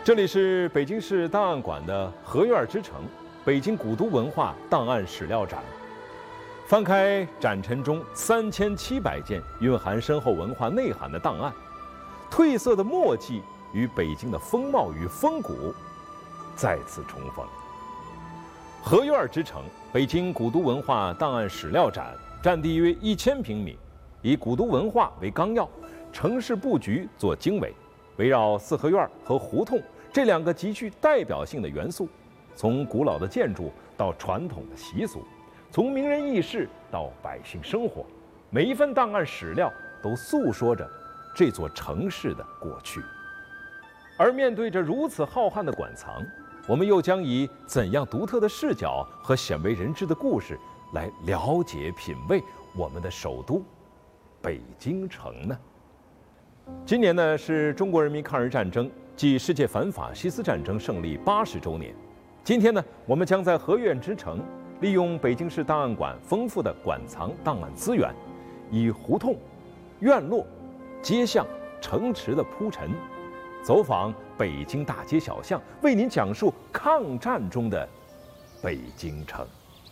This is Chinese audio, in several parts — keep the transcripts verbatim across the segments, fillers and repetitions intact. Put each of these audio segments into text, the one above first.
这里是北京市档案馆的合院之城北京古都文化档案史料展。翻开展陈中三千七百件蕴含深厚文化内涵的档案，褪色的墨迹与北京的风貌与风骨再次重逢。合院之城北京古都文化档案史料展占地约一千平米，以古都文化为纲要，城市布局做经纬，围绕四合院和胡同这两个极具代表性的元素，从古老的建筑到传统的习俗，从名人轶事到百姓生活，每一份档案史料都诉说着这座城市的过去。而面对着如此浩瀚的馆藏，我们又将以怎样独特的视角和鲜为人知的故事来了解品味我们的首都北京城呢？今年呢是中国人民抗日战争暨世界反法西斯战争胜利八十周年。今天呢，我们将在合院之城利用北京市档案馆丰富的馆藏档案资源，以胡同、院落、街巷、城池的铺陈，走访北京大街小巷，为您讲述抗战中的北京城。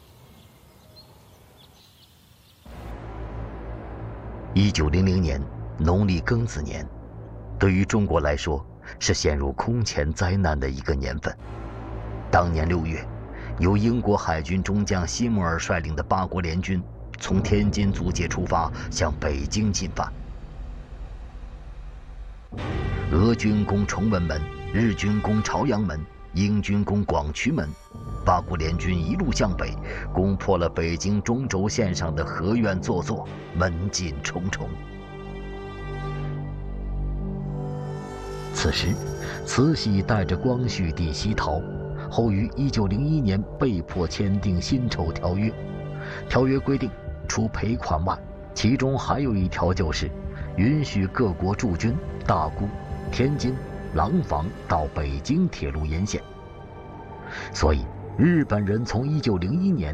一九零零年农历庚子年，对于中国来说是陷入空前灾难的一个年份。当年六月，由英国海军中将希莫尔率领的八国联军从天津租界出发，向北京进犯。俄军攻崇文门，日军攻朝阳门，英军攻广渠门，八国联军一路向北，攻破了北京中轴线上的合院座座，门禁重重。此时，慈禧带着光绪帝西逃，后于一九零一年被迫签订辛丑条约。条约规定，除赔款外，其中还有一条就是允许各国驻军大沽、天津、廊坊到北京铁路沿线。所以，日本人从一九零一年